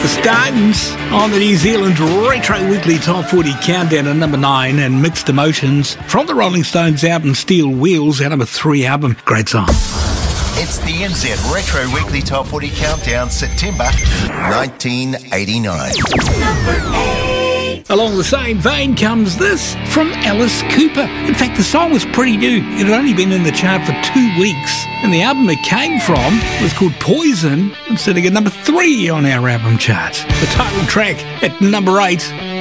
Stones on the New Zealand Retro Weekly Top 40 Countdown at number 9, and Mixed Emotions from the Rolling Stones album Steel Wheels, our number 3 album. Great song. It's the NZ Retro Weekly Top 40 Countdown, September 1989. Number 8. Along the same vein comes this from Alice Cooper. In fact, the song was pretty new. It had only been in the chart for 2 weeks, and the album it came from was called Poison, and sitting at number 3 on our album chart. The title track at number 8.